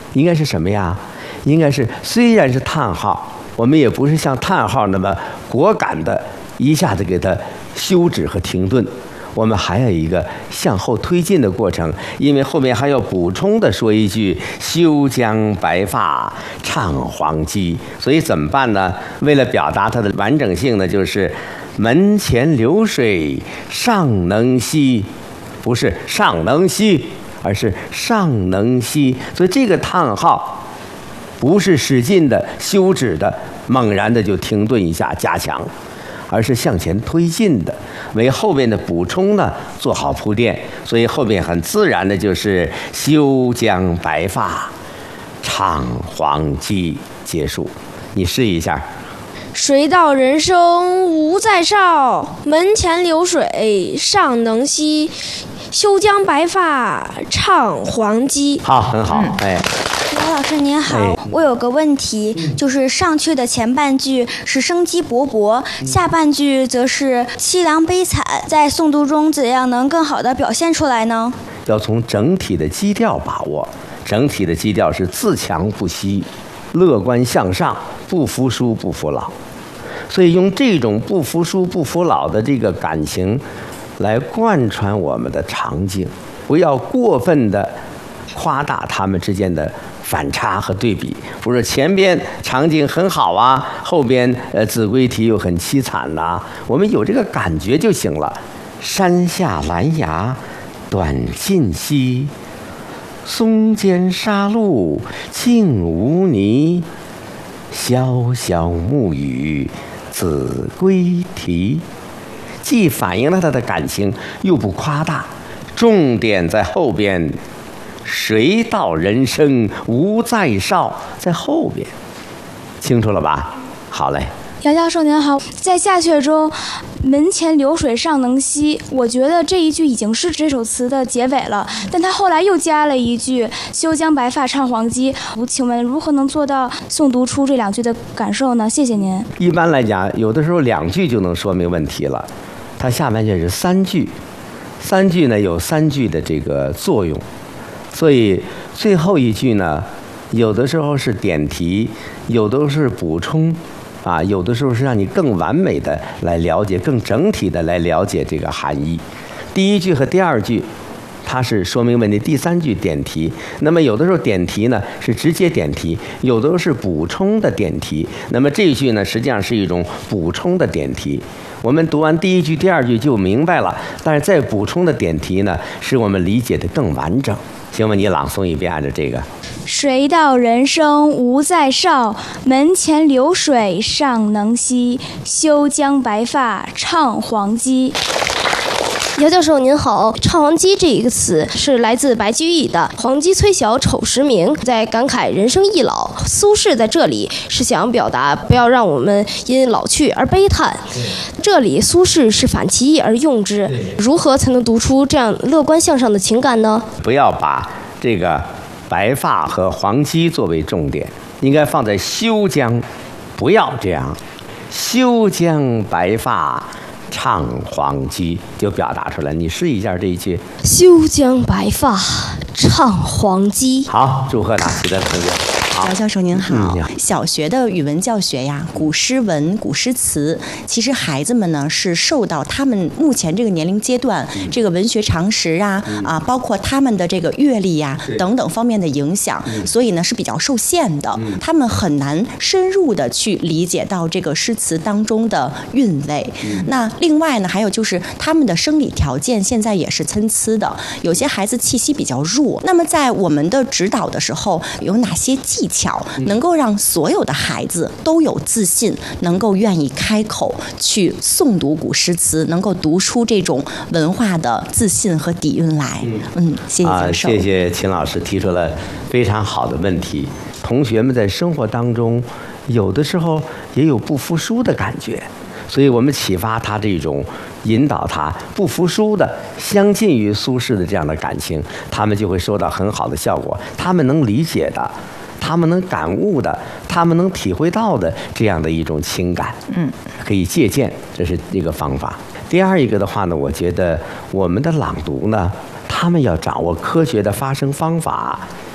应该是什么呀？应该是虽然是叹号，我们也不是像叹号那么果敢的一下子给它休止和停顿，我们还有一个向后推进的过程，因为后面还要补充的说一句休将白发唱黄鸡，所以怎么办呢？为了表达它的完整性呢，就是门前流水尚能西，不是尚能西，而是尚能西。所以这个叹号不是使劲的休止的猛然的就停顿一下加强，而是向前推进的，为后面的补充呢做好铺垫。所以后面很自然的就是休将白发唱黄鸡结束。你试一下。 谁道人生无再少，门前流水尚能西，休将白发唱黄鸡。 好，很好，哎。 罗老师您好，我有个问题，就是上去的前半句是生机勃勃，下半句则是凄凉悲惨，在诵读中怎样能更好地表现出来呢？ 要从整体的基调把握，整体的基调是自强不息，乐观向上，不服输不服老。所以用这种不服输不服老的这个感情来贯穿我们的场景，不要过分的夸大他们之间的反差和对比，不是前边场景很好啊，后边子规题又很凄惨呐，我们有这个感觉就行了。山下兰芽短尽稀，松间沙路净无泥，潇潇暮雨子规题。既反映了他的感情，又不夸大，重点在后边。谁道人生无再少，在后边，清楚了吧？好嘞。 杨教授您好，在下阙中门前流水尚能西，我觉得这一句已经是这首词的结尾了，但他后来又加了一句休将白发唱黄鸡，请问如何能做到诵读出这两句的感受呢？谢谢您。 一般来讲，有的时候2句就能说明问题了，它下半句是3句，3句呢有3句的这个作用，所以最后一句呢，有的时候是点题，有的是补充，啊，有的时候是让你更完美的来了解，更整体的来了解这个含义。第一句和第2句，它是说明问题；第3句点题。那么有的时候点题呢是直接点题，有的时候是补充的点题。那么这一句呢，实际上是一种补充的点题。我们读完第1句、第2句就明白了，但是再补充的点题呢，使我们理解的更完整。请问你朗诵一遍，按照这个。 谁道人生无再少，门前流水尚能西，休将白发唱黄鸡。 姚教授您好，唱黄鸡这一个词是来自白居易的《黄鸡催晓丑时明》，在感慨人生易老。苏轼在这里是想表达不要让我们因老去而悲叹，这里苏轼是反其意而用之，如何才能读出这样乐观向上的情感呢？ 不要把这个白发和黄鸡作为重点，应该放在休将，不要这样，休将白发唱黄鸡就表达出来。你试一下这一句， 休将白发唱黄鸡。 好，祝贺他，其他同学。 姚教授您好，小学的语文教学呀，古诗文、古诗词，其实孩子们呢是受到他们目前这个年龄阶段这个文学常识啊，包括他们的这个阅历呀等等方面的影响，所以呢是比较受限的，他们很难深入的去理解到这个诗词当中的韵味。那另外呢，还有就是他们的生理条件现在也是参差的，有些孩子气息比较弱，那么在我们的指导的时候，有哪些技巧能够让所有的孩子都有自信，能够愿意开口去诵读古诗词，能够读出这种文化的自信和底蕴来？谢谢教授。 谢谢秦老师提出了非常好的问题。同学们在生活当中，有的时候也有不服输的感觉，所以我们启发他这种，引导他不服输的，相近于苏轼的这样的感情，他们就会收到很好的效果。他们能理解的，他们能感悟的，他们能体会到的这样的一种情感，可以借鉴，这是一个方法。第二一个的话呢，我觉得我们的朗读呢，他们要掌握科学的发声方法，